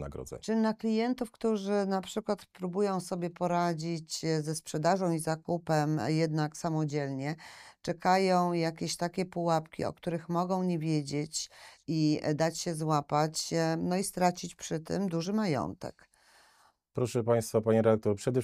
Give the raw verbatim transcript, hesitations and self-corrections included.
wynagrodzenie. Czy na klientów, którzy na przykład próbują sobie poradzić e, ze sprzedażą i zakupem e, jednak samodzielnie, czekają jakieś takie pułapki, o których mogą nie wiedzieć i e, dać się złapać, e, no i stracić przy tym duży majątek? Proszę Państwa, Pani redaktor, przede